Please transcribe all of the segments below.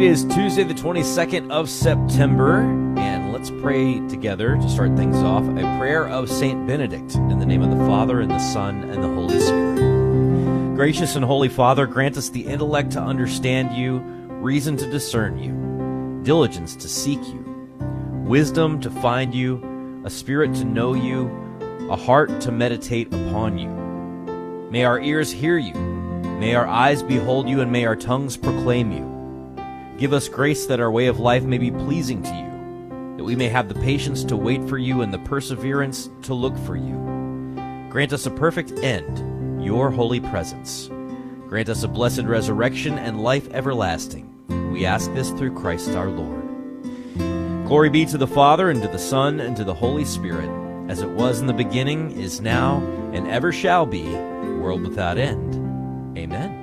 It is Tuesday, the 22nd of September, and let's pray together to start things off. A prayer of Saint Benedict, in the name of the Father, and the Son, and the Holy Spirit. Gracious and Holy Father, grant us the intellect to understand you, reason to discern you, diligence to seek you, wisdom to find you, a spirit to know you, a heart to meditate upon you. May our ears hear you, may our eyes behold you, and may our tongues proclaim you. Give us grace that our way of life may be pleasing to you, that we may have the patience to wait for you and the perseverance to look for you. Grant us a perfect end, your holy presence. Grant us a blessed resurrection and life everlasting. We ask this through Christ our Lord. Glory be to the Father, and to the Son, and to the Holy Spirit, as it was in the beginning, is now, and ever shall be, world without end. Amen.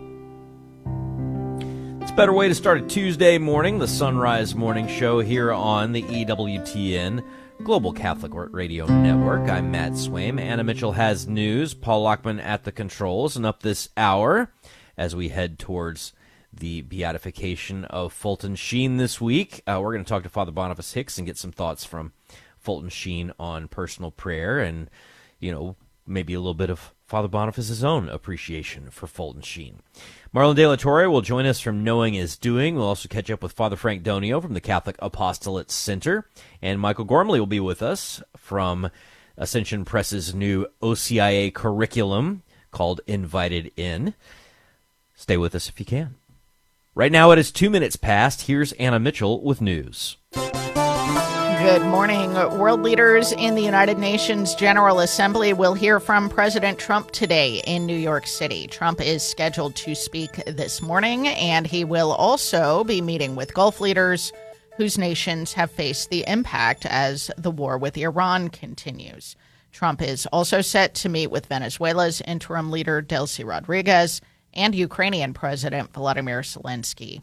Better way to start a Tuesday morning, the Sunrise Morning Show here on the EWTN Global Catholic Radio Network. I'm Matt Swaim. Anna Mitchell has news. Paul Lockman at the controls. And up this hour, as we head towards the beatification of Fulton Sheen this week, we're going to talk to Father Boniface Hicks and get some thoughts from Fulton Sheen on personal prayer and, maybe a little bit of Father Boniface's own appreciation for Fulton Sheen. Marlon De La Torre will join us from Knowing is Doing. We'll also catch up with Father Frank Donio from the Catholic Apostolate Center. And Michael Gormley will be with us from Ascension Press's new OCIA curriculum called Invited In. Stay with us if you can. Right now it is 2 minutes past. Here's Anna Mitchell with news. Good morning. World leaders in the United Nations General Assembly will hear from President Trump today in New York City. Trump is scheduled to speak this morning, and he will also be meeting with Gulf leaders whose nations have faced the impact as the war with Iran continues. Trump is also set to meet with Venezuela's interim leader, Delcy Rodriguez, and Ukrainian President Volodymyr Zelensky.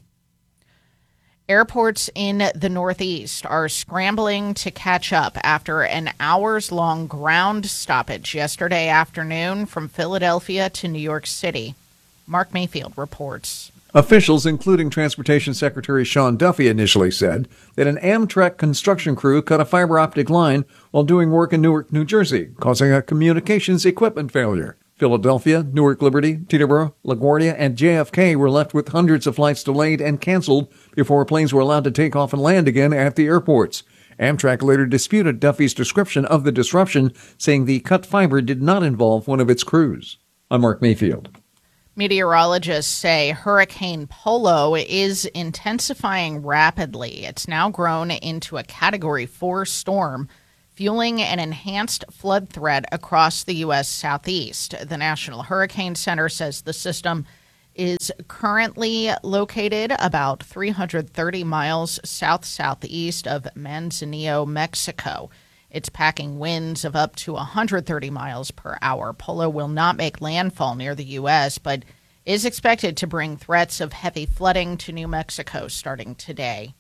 Airports in the Northeast are scrambling to catch up after an hours-long ground stoppage yesterday afternoon from Philadelphia to New York City. Mark Mayfield reports. Officials, including Transportation Secretary Sean Duffy, initially said that an Amtrak construction crew cut a fiber optic line while doing work in Newark, New Jersey, causing a communications equipment failure. Philadelphia, Newark Liberty, Teterboro, LaGuardia, and JFK were left with hundreds of flights delayed and canceled before planes were allowed to take off and land again at the airports. Amtrak later disputed Duffy's description of the disruption, saying the cut fiber did not involve one of its crews. I'm Mark Mayfield. Meteorologists say Hurricane Polo is intensifying rapidly. It's now grown into a Category 4 storm, fueling an enhanced flood threat across the U.S. Southeast. The National Hurricane Center says the system is currently located about 330 miles south-southeast of Manzanillo, Mexico. It's packing winds of up to 130 miles per hour. Polo will not make landfall near the U.S., but is expected to bring threats of heavy flooding to New Mexico starting today.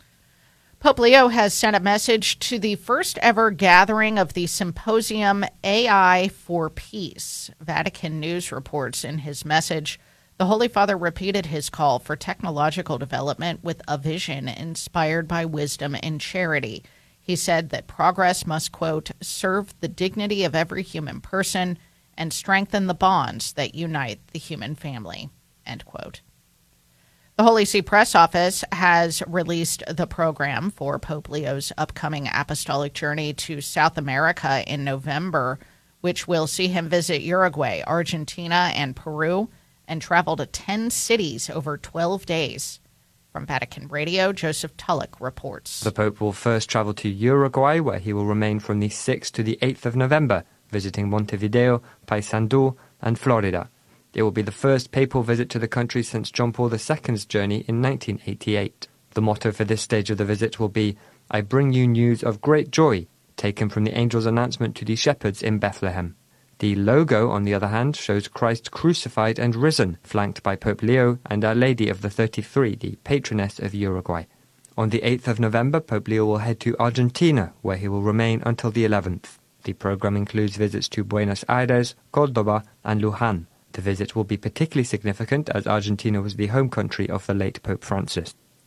Pope Leo has sent a message to the first ever gathering of the symposium AI for Peace. Vatican News reports in his message, the Holy Father repeated his call for technological development with a vision inspired by wisdom and charity. He said that progress must, quote, serve the dignity of every human person and strengthen the bonds that unite the human family, end quote. The Holy See Press Office has released the program for Pope Leo's upcoming apostolic journey to South America in November, which will see him visit Uruguay, Argentina, and Peru, and travel to 10 cities over 12 days. From Vatican Radio, Joseph Tulloch reports. The Pope will first travel to Uruguay, where he will remain from the 6th to the 8th of November, visiting Montevideo, Paysandú, and Florida. It will be the first papal visit to the country since John Paul II's journey in 1988. The motto for this stage of the visit will be, I bring you news of great joy, taken from the angel's announcement to the shepherds in Bethlehem. The logo, on the other hand, shows Christ crucified and risen, flanked by Pope Leo and Our Lady of the 33, the patroness of Uruguay. On the 8th of November, Pope Leo will head to Argentina, where he will remain until the 11th. The program includes visits to Buenos Aires, Córdoba, and Luján. The visit will be particularly significant as Argentina was the home country of the late Pope Francis.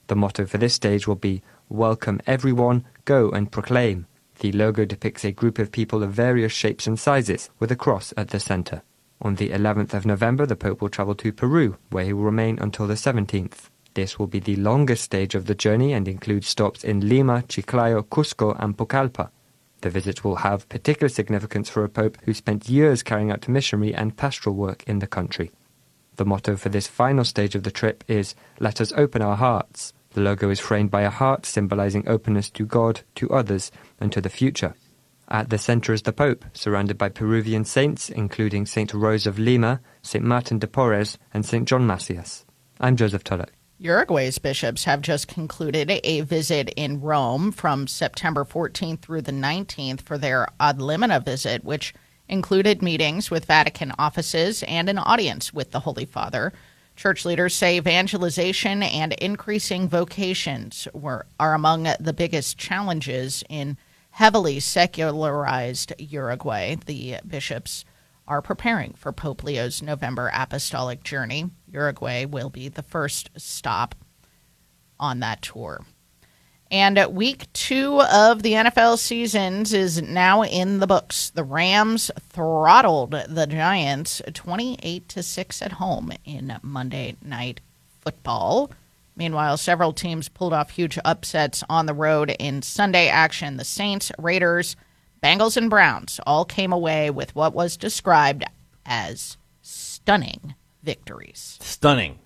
The motto for this stage will be, "Welcome everyone, go and proclaim." The logo depicts a group of people of various shapes and sizes, with a cross at the center. On the 11th of November, the Pope will travel to Peru, where he will remain until the 17th. This will be the longest stage of the journey and includes stops in Lima, Chiclayo, Cusco, and Pucallpa. The visit will have particular significance for a pope who spent years carrying out missionary and pastoral work in the country. The motto for this final stage of the trip is, "Let us open our hearts." The logo is framed by a heart, symbolizing openness to God, to others, and to the future. At the center is the Pope, surrounded by Peruvian saints, including St. Rose of Lima, St. Martin de Porres, and St. John Macias. I'm Joseph Tulloch. Uruguay's bishops have just concluded a visit in Rome from September 14th through the 19th for their Ad Limina visit, which included meetings with Vatican offices and an audience with the Holy Father. Church leaders say evangelization and increasing vocations are among the biggest challenges in heavily secularized Uruguay. The bishops are preparing for Pope Leo's November apostolic journey. Uruguay will be the first stop on that tour. And week 2 of the NFL seasons is now in the books. The Rams throttled the Giants 28-6 at home in Monday Night Football. Meanwhile, several teams pulled off huge upsets on the road in Sunday action. The Saints, Raiders, Bengals, and Browns all came away with what was described as stunning victories. Stunning.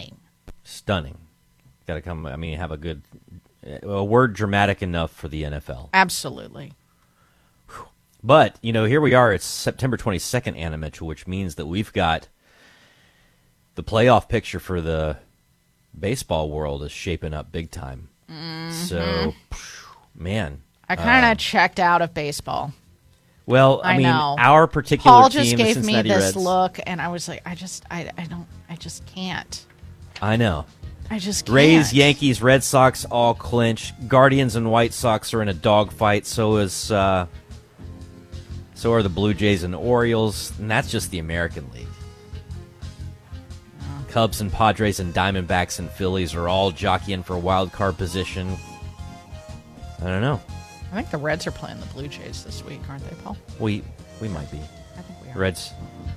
Got to come, have a word dramatic enough for the NFL. Absolutely. But, here we are. It's September 22nd, Anna Mitchell, which means that we've got the playoff picture for the baseball world is shaping up big time. Mm-hmm. So, man. I kind of checked out of baseball. Well, I mean, know. Our particular Paul team, just gave the me Cincinnati this Reds, look, and I was like, I just can't. I know. I just can't. Rays, Yankees, Red Sox all clinch. Guardians and White Sox are in a dogfight. So are the Blue Jays and Orioles, and that's just the American League. Cubs and Padres and Diamondbacks and Phillies are all jockeying for wild card position. I don't know. I think the Reds are playing the Blue Jays this week, aren't they, Paul? We might be. I think we are. Reds.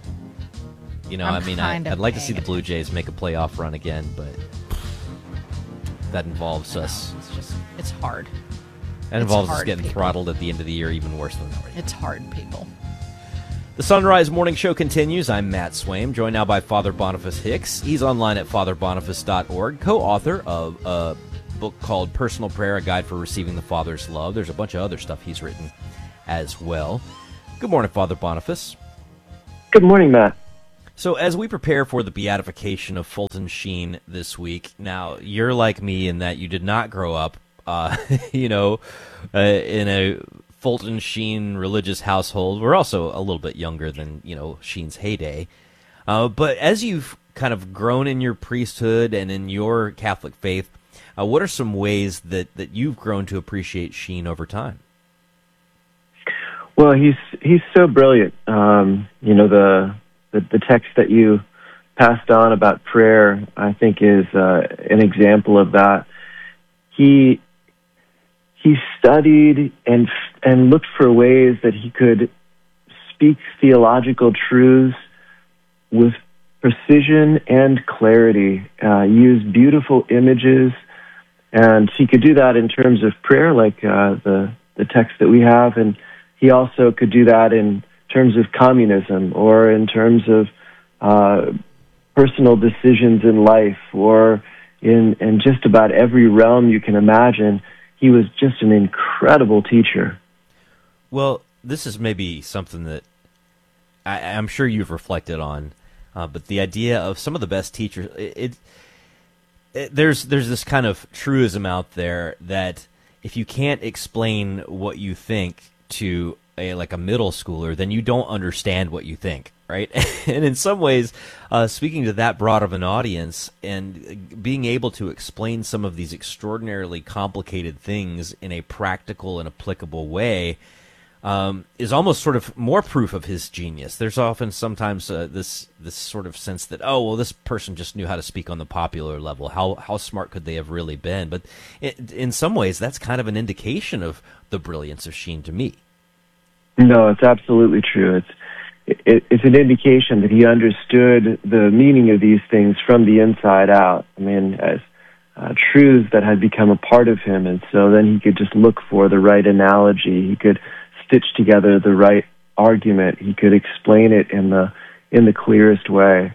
I'd like to see the Blue Jays make a playoff run again, but that involves us. It's hard. That involves us getting throttled at the end of the year, even worse than already. It's hard, people. The Sunrise Morning Show continues. I'm Matt Swaim, joined now by Father Boniface Hicks. He's online at fatherboniface.org, co-author of a book called Personal Prayer, A Guide for Receiving the Father's Love. There's a bunch of other stuff he's written as well. Good morning, Father Boniface. Good morning, Matt. So as we prepare for the beatification of Fulton Sheen this week, now you're like me in that you did not grow up, in a Fulton Sheen religious household. We're also a little bit younger than, Sheen's heyday. But as you've kind of grown in your priesthood and in your Catholic faith, what are some ways that you've grown to appreciate Sheen over time? Well, he's so brilliant. The text that you passed on about prayer, I think, is an example of that. He studied and looked for ways that he could speak theological truths with precision and clarity, use beautiful images, and he could do that in terms of prayer, like the text that we have, and he also could do that in terms of communism or in terms of personal decisions in life or in just about every realm you can imagine. He was just an incredible teacher. Well, this is maybe something that I'm sure you've reflected on, but the idea of some of the best teachers, there's this kind of truism out there that if you can't explain what you think to a middle schooler, then you don't understand what you think, right? And in some ways, speaking to that broad of an audience and being able to explain some of these extraordinarily complicated things in a practical and applicable way is almost sort of more proof of his genius. There's often sometimes this sort of sense that, oh, well, this person just knew how to speak on the popular level. How smart could they have really been? But in some ways, that's kind of an indication of the brilliance of Sheen to me. No, it's absolutely true. It's an indication that he understood the meaning of these things from the inside out. I mean, as truths that had become a part of him, and so then he could just look for the right analogy. He could stitch together the right argument. He could explain it in the clearest way,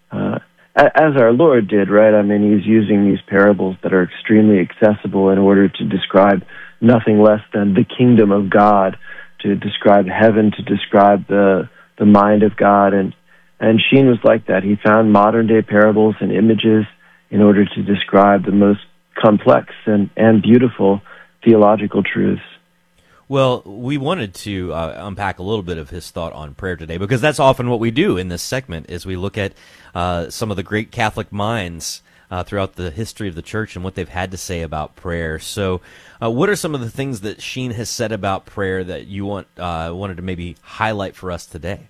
as our Lord did, right? I mean, he's using these parables that are extremely accessible in order to describe nothing less than the kingdom of God, to describe heaven, to describe the mind of God, and Sheen was like that. He found modern day parables and images in order to describe the most complex and beautiful theological truths. Well, we wanted to unpack a little bit of his thought on prayer today, because that's often what we do in this segment, is we look at some of the great Catholic minds throughout the history of the church and what they've had to say about prayer. So what are some of the things that Sheen has said about prayer that you wanted to maybe highlight for us today?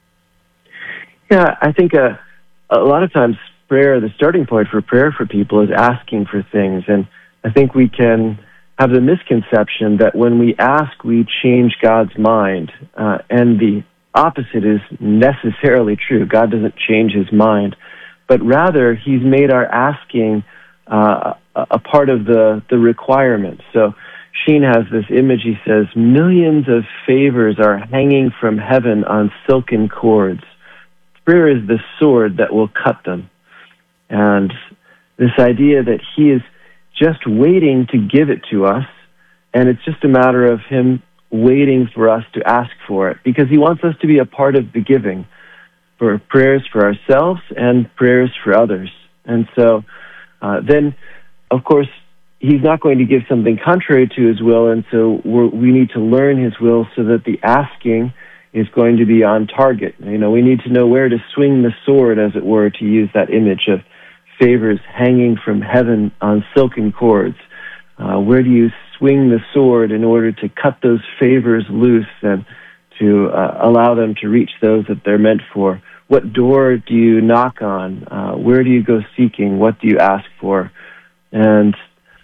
Yeah, I think a lot of times prayer, the starting point for prayer for people is asking for things. And I think we can have the misconception that when we ask, we change God's mind. And the opposite is necessarily true. God doesn't change his mind. But rather, he's made our asking a part of the requirement. So Sheen has this image. He says, millions of favors are hanging from heaven on silken cords. Prayer is the sword that will cut them. And this idea that he is just waiting to give it to us, and it's just a matter of him waiting for us to ask for it, because he wants us to be a part of the giving, for prayers for ourselves and prayers for others. And so then, of course, he's not going to give something contrary to his will, and so we need to learn his will so that the asking is going to be on target. You know, we need to know where to swing the sword, as it were, to use that image of favors hanging from heaven on silken cords. Where do you swing the sword in order to cut those favors loose and to allow them to reach those that they're meant for? What door do you knock on? Where do you go seeking? What do you ask for? And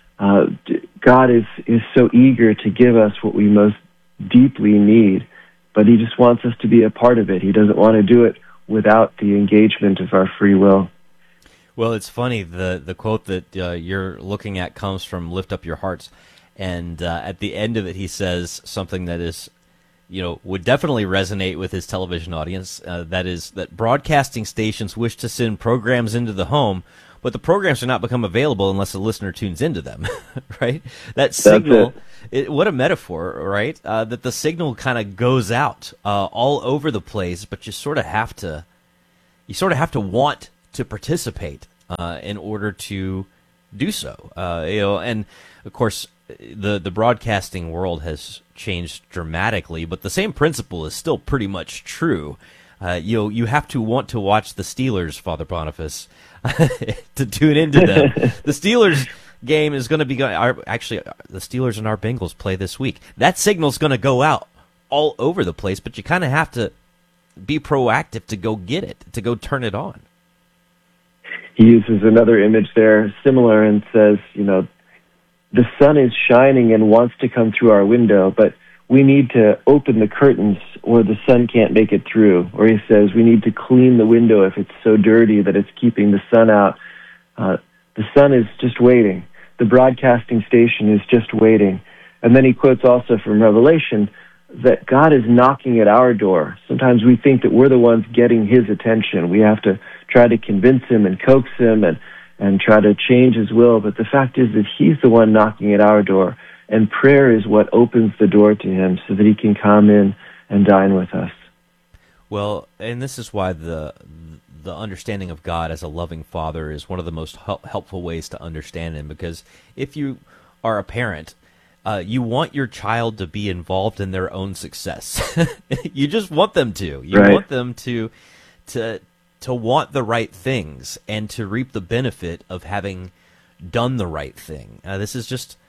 God is so eager to give us what we most deeply need, but he just wants us to be a part of it. He doesn't want to do it without the engagement of our free will. Well, it's funny, the quote that you're looking at comes from Lift Up Your Hearts, and at the end of it he says something that is, would definitely resonate with his television audience. That is that broadcasting stations wish to send programs into the home, but the programs do not become available unless a listener tunes into them, right? That signal, what a metaphor, right? That the signal kind of goes out all over the place, but you sort of have to want to participate in order to do so. And of course, the broadcasting world has changed dramatically, but the same principle is still pretty much true. You have to want to watch the Steelers, Father Boniface, to tune into them. The Steelers game is going to be actually the Steelers and our Bengals play this week. That signal's going to go out all over the place, but you kind of have to be proactive to go get it, to go turn it on. He uses another image there, similar, and says, the sun is shining and wants to come through our window, but we need to open the curtains or the sun can't make it through. Or he says we need to clean the window if it's so dirty that it's keeping the sun out. The sun is just waiting. The broadcasting station is just waiting. And then he quotes also from Revelation that God is knocking at our door. Sometimes we think that we're the ones getting his attention. We have to try to convince him and coax him and try to change his will. But the fact is that he's the one knocking at our door. And prayer is what opens the door to him so that he can come in and dine with us. Well, and this is why the understanding of God as a loving father is one of the most helpful ways to understand him, because if you are a parent, you want your child to be involved in their own success. You just want them to. You want them to want the right things and to reap the benefit of having done the right thing. This is just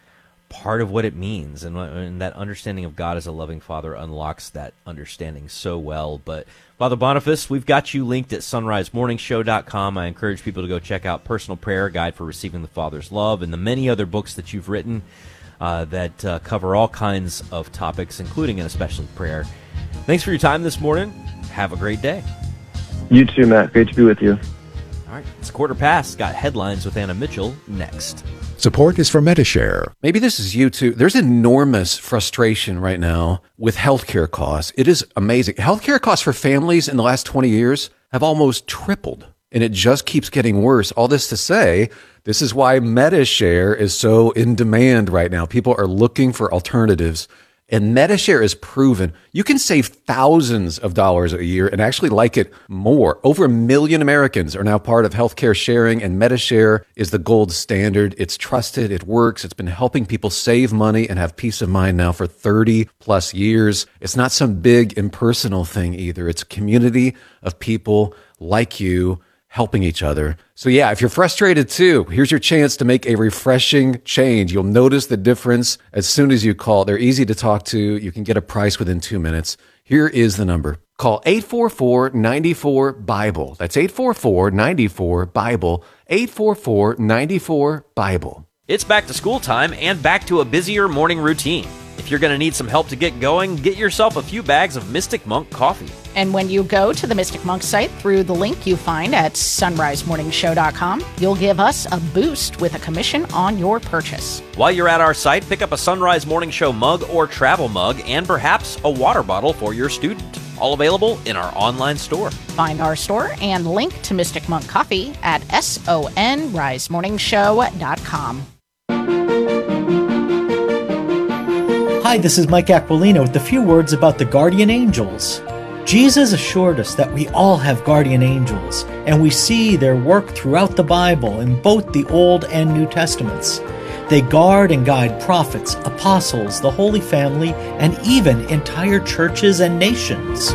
part of what it means, and that understanding of God as a loving Father unlocks that understanding so well. But Father Boniface, we've got you linked at sunrisemorningshow.com. I encourage people to go check out Personal Prayer Guide for Receiving the Father's Love and the many other books that you've written that cover all kinds of topics, including and especially prayer. Thanks for your time this morning. Have a great day. You too, Matt. Great to be with you. All right, it's 4:15. Got headlines with Anna Mitchell next. Support is for Metashare. Maybe this is you too. There's enormous frustration right now with healthcare costs. It is amazing. Healthcare costs for families in the last 20 years have almost tripled, and it just keeps getting worse. All this to say, this is why Metashare is so in demand right now. People are looking for alternatives. And Metashare is proven you can save thousands of dollars a year and actually like it more. Over 1 million Americans are now part of healthcare sharing, and Metashare is the gold standard. It's trusted. It works. It's been helping people save money and have peace of mind now for 30 plus years. It's not some big impersonal thing either. It's a community of people like you helping each other. So yeah, if you're frustrated too, here's your chance to make a refreshing change. You'll notice the difference as soon as you call. They're easy to talk to. You can get a price within 2 minutes. Here is the number. Call 844-94-BIBLE. That's 844-94-BIBLE. 844-94-BIBLE. It's back to school time and back to a busier morning routine. If you're going to need some help to get going, get yourself a few bags of Mystic Monk coffee. And when you go to the Mystic Monk site through the link you find at sunrisemorningshow.com, you'll give us a boost with a commission on your purchase. While you're at our site, pick up a Sunrise Morning Show mug or travel mug and perhaps a water bottle for your student. All available in our online store. Find our store and link to Mystic Monk Coffee at sunrisemorningshow.com. Hi, this is Mike Aquilino with a few words about the guardian angels. Jesus assured us that we all have guardian angels, and we see their work throughout the Bible in both the Old and New Testaments. They guard and guide prophets, apostles, the Holy Family, and even entire churches and nations.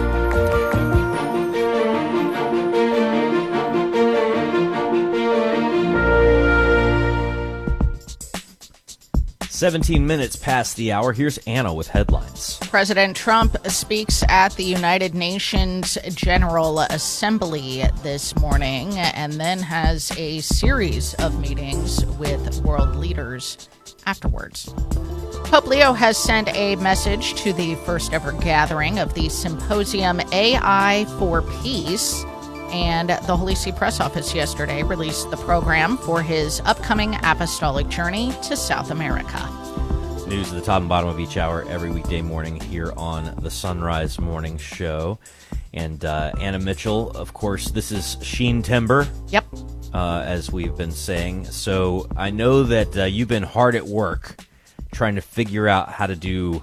17 minutes past the hour. Here's Anna with headlines. President Trump speaks at the United Nations General Assembly this morning and then has a series of meetings with world leaders afterwards. Pope Leo has sent a message to the first ever gathering of the symposium AI for Peace, and the Holy See Press Office yesterday released the program for his upcoming apostolic journey to South America. News at the top and bottom of each hour every weekday morning here on the Sunrise Morning Show. And Anna Mitchell, of course, this is Sheen Timber. Yep. As we've been saying. So I know that you've been hard at work trying to figure out how to do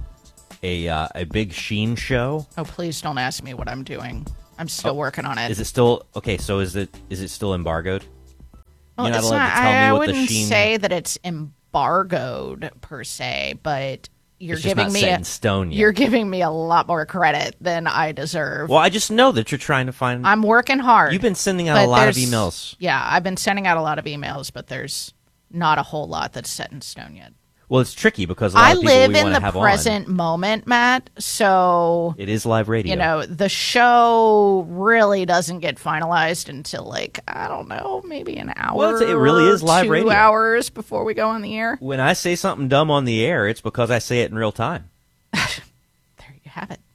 a big Sheen show. Oh, please don't ask me what I'm doing. I'm still working on it. Is it still okay? So is it still embargoed? Well, You're not it's allowed not, to tell me I what wouldn't the Sheen say that it's embargoed per se, but you're It's just giving not me set in stone yet. You're giving me a lot more credit than I deserve. Well, I just know that you're trying to find. I'm working hard. You've been sending out but a lot of there's- emails. Yeah, I've been sending out a lot of emails, but there's not a whole lot that's set in stone yet. Well, it's tricky because a lot I of people live we in want the to have present moment, Matt, so on. It is live radio. you know, the show really doesn't get finalized until, like, I don't know, maybe an hour. Well, it really is live 2 radio. hours before we go on the air. When I say something dumb on the air, it's because I say it in real time. There you have it.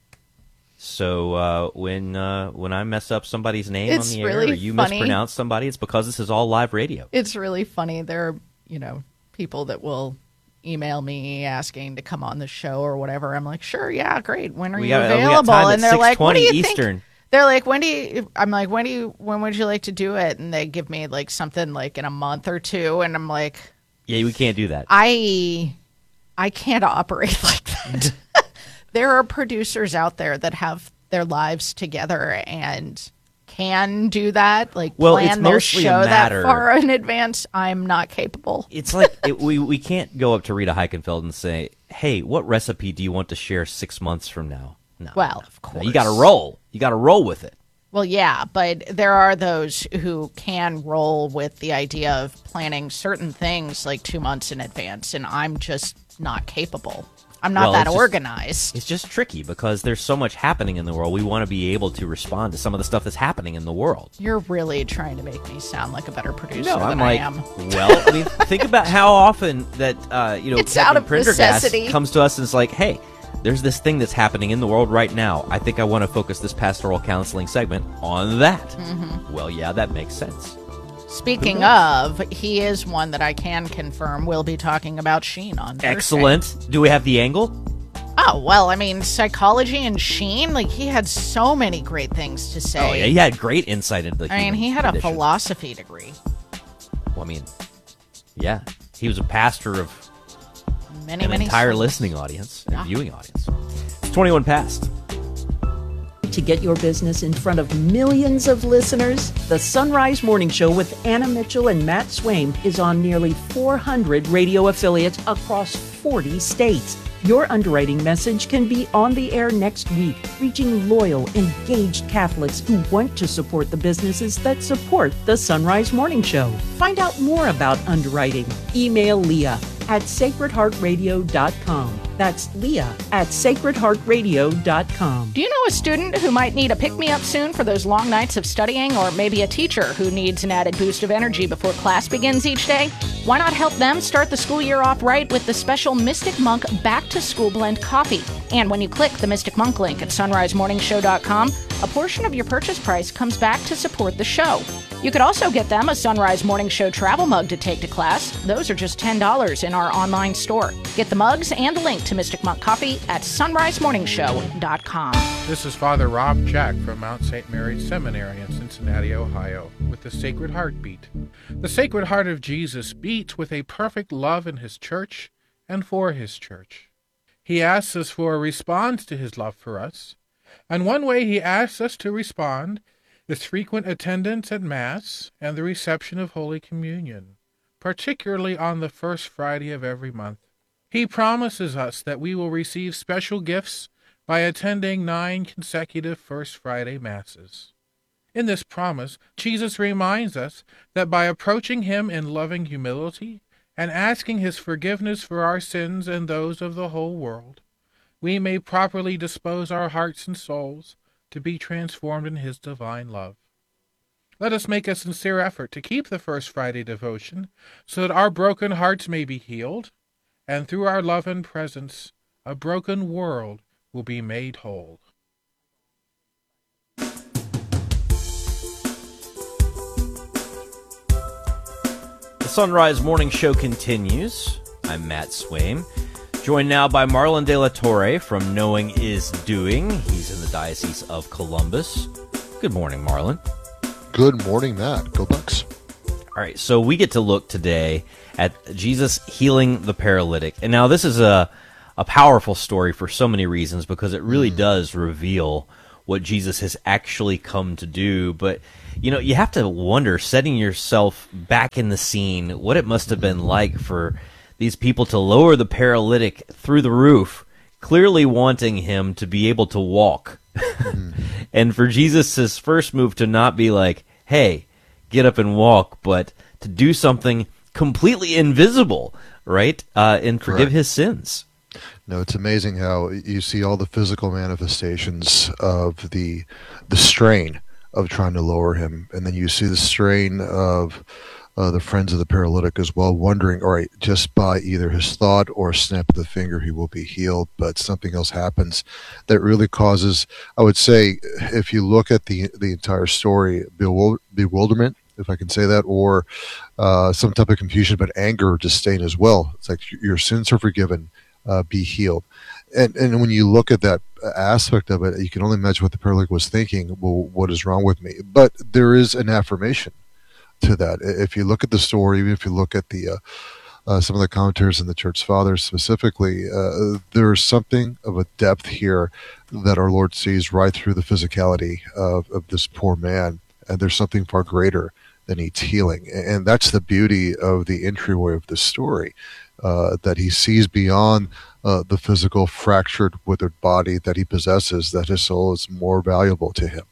So when I mess up somebody's name It's on the air, really or you funny. mispronounce somebody, it's because this is all live radio. It's really funny. There are, people that will email me asking to come on the show or whatever. I'm like, sure, yeah, great. When are We you got available? time at And they're like, what do 6:20 you Eastern. think? They're like, I'm like, when would you like to do it? And they give me like something like in a month or two. And I'm like, Yeah, we can't do that. I can't operate like that. There are producers out there that have their lives together and can do that, like Well, plan it's their mostly a show that matter- far in advance. I'm not capable. It's like we can't go up to Rita Heichenfeld and say, "Hey, what recipe do you want to share 6 months from now?" No. Well, of No, course. you got to roll. You got to roll with it. Well, yeah, but there are those who can roll with the idea of planning certain things like 2 months in advance, and I'm just not capable. I'm not that organized. It's just tricky because there's so much happening in the world. We want to be able to respond to some of the stuff that's happening in the world. You're really trying to make me sound like a better producer No, than I'm like, I am. well, I mean, think about how often that, It's out of necessity. comes to us and it's like, hey, there's this thing that's happening in the world right now. I think I want to focus this pastoral counseling segment on that. Mm-hmm. Well, yeah, that makes sense. Speaking of, he is one that I can confirm we'll be talking about Sheen on Thursday. Excellent. Do we have the angle? Oh, well, I mean, psychology and Sheen, like, he had so many great things to say. Oh, yeah, he had great insight into the human he had condition. a philosophy degree. Well, I mean, yeah, he was a pastor of Many an entire schools. listening audience and viewing audience. It's 21 past. To get your business in front of millions of listeners, the Sunrise Morning Show with Anna Mitchell and Matt Swaim is on nearly 400 radio affiliates across 40 states. Your underwriting message can be on the air next week, reaching loyal, engaged Catholics who want to support the businesses that support the Sunrise Morning Show. Find out more about underwriting. Email Leah at sacredheartradio.com. That's Leah at sacredheartradio.com. Do you know a student who might need a pick-me-up soon for those long nights of studying, or maybe a teacher who needs an added boost of energy before class begins each day? Why not help them start the school year off right with the special Mystic Monk Back to School Blend coffee? And when you click the Mystic Monk link at sunrisemorningshow.com, a portion of your purchase price comes back to support the show. You could also get them a Sunrise Morning Show travel mug to take to class. Those are just $10 in our online store. Get the mugs and the link to Mystic Monk Coffee at sunrisemorningshow.com. This is Father Rob Jack from Mount St. Mary's Seminary in Cincinnati, Ohio, with the Sacred Heart Beat. The Sacred Heart of Jesus beats with a perfect love in his church and for his church. He asks us for a response to his love for us, and one way he asks us to respond is frequent attendance at Mass and the reception of Holy Communion, particularly on the first Friday of every month. He promises us that we will receive special gifts by attending 9 consecutive First Friday Masses. In this promise, Jesus reminds us that by approaching him in loving humility and asking his forgiveness for our sins and those of the whole world, we may properly dispose our hearts and souls to be transformed in his divine love. Let us make a sincere effort to keep the First Friday devotion so that our broken hearts may be healed, and through our love and presence, a broken world will be made whole. The Sunrise Morning Show continues. I'm Matt Swaim, joined now by Marlon De La Torre from Knowing is Doing. He's in the Diocese of Columbus. Good morning, Marlon. Good morning, Matt. Go Bucks. All right, so we get to look today at Jesus healing the paralytic. And now this is a powerful story for so many reasons because it really does reveal what Jesus has actually come to do. But, you know, you have to wonder, setting yourself back in the scene, what it must have been like for these people to lower the paralytic through the roof, clearly wanting him to be able to walk. And for Jesus' first move to not be like, hey, get up and walk, but to do something completely invisible, right? And forgive his sins. No, it's amazing how you see all the physical manifestations of the strain of trying to lower him, and then you see the strain of the friends of the paralytic as well, wondering, all right, just by either his thought or a snap of the finger, he will be healed, but something else happens that really causes, I would say, if you look at the entire story, bewilderment, if I can say that, or some type of confusion, but anger or disdain as well. It's like, your sins are forgiven, be healed. And when you look at that aspect of it, you can only imagine what the paralytic was thinking, well, what is wrong with me? But there is an affirmation to that. If you look at the story, even if you look at the some of the commentaries in the Church Fathers specifically, there's something of a depth here that our Lord sees right through the physicality of this poor man, and there's something far greater than needs healing. And that's the beauty of the entryway of the story, that he sees beyond the physical fractured, withered body that he possesses, that his soul is more valuable to him.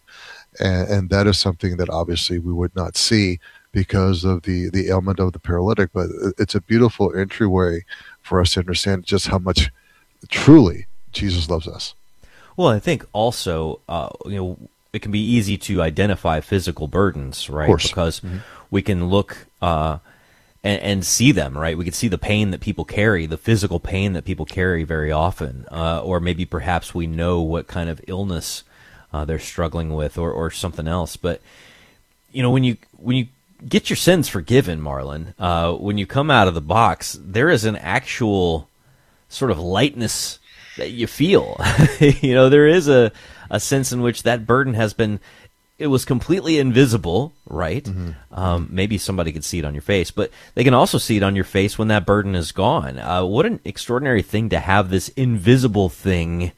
And that is something that obviously we would not see because of the ailment of the paralytic. But it's a beautiful entryway for us to understand just how much truly Jesus loves us. Well, I think also, it can be easy to identify physical burdens, right? Of course. Because we can look and see them, right? We can see the pain that people carry, the physical pain that people carry very often, or maybe perhaps we know what kind of illness they're struggling with, or something else. But when you get your sins forgiven, Marlon, when you come out of the box, there is an actual sort of lightness that you feel. There is a sense in which that burden it was completely invisible, right? Maybe somebody could see it on your face, but they can also see it on your face when that burden is gone. What an extraordinary thing to have this invisible thing,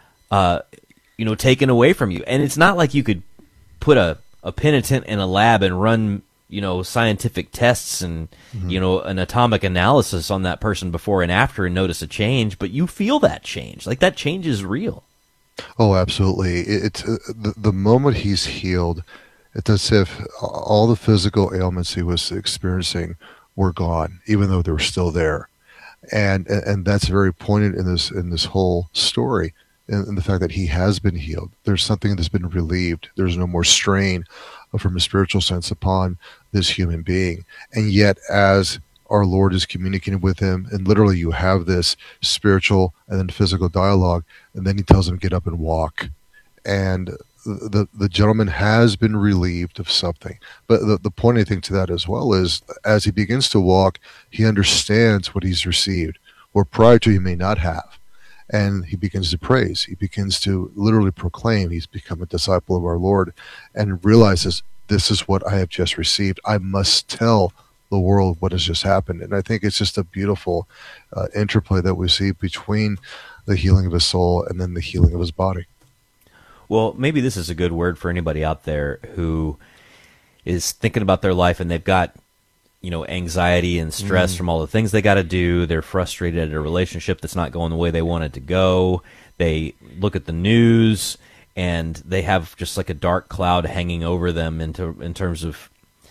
taken away from you. And it's not like you could put a penitent in a lab and run, scientific tests and, an atomic analysis on that person before and after and notice a change, but you feel that change. Like that change is real. Oh, absolutely. It's the moment he's healed, it's as if all the physical ailments he was experiencing were gone, even though they were still there. And that's very poignant in this whole story, in the fact that he has been healed. There's something that's been relieved. There's no more strain from a spiritual sense upon this human being. And yet, as our Lord is communicating with him, and literally you have this spiritual and then physical dialogue, and then he tells him, get up and walk. And the gentleman has been relieved of something. But the pointing thing to that as well is, as he begins to walk, he understands what he's received, where prior to he may not have. And he begins to praise. He begins to literally proclaim he's become a disciple of our Lord, and realizes, this is what I have just received. I must tell the world what has just happened. And I think it's just a beautiful interplay that we see between the healing of his soul and then the healing of his body. Well, maybe this is a good word for anybody out there who is thinking about their life and they've got, anxiety and stress from all the things they got to do. They're frustrated at a relationship that's not going the way they want it to go. They look at the news and they have just like a dark cloud hanging over them in terms of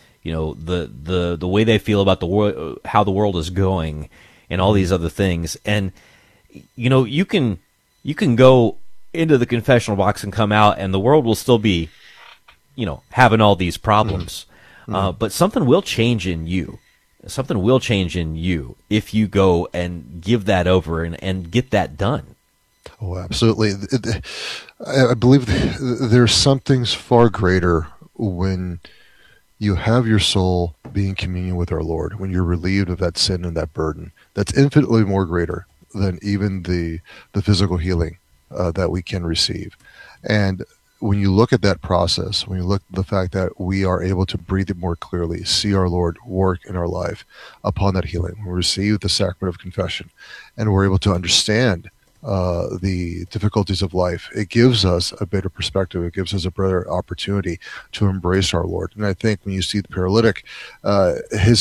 the way they feel about the world, how the world is going, and all these other things. And you can go into the confessional box and come out, and the world will still be, having all these problems. But something will change in you. Something will change in you if you go and give that over and get that done. Oh, absolutely. I believe there's something far greater when you have your soul be in communion with our Lord, when you're relieved of that sin and that burden. That's infinitely more greater than even the physical healing that we can receive. And when you look at that process, when you look at the fact that we are able to breathe it more clearly, see our Lord work in our life upon that healing, we receive the sacrament of confession, and we're able to understand the difficulties of life, it gives us a better perspective. It gives us a better opportunity to embrace our Lord. And I think when you see the paralytic, his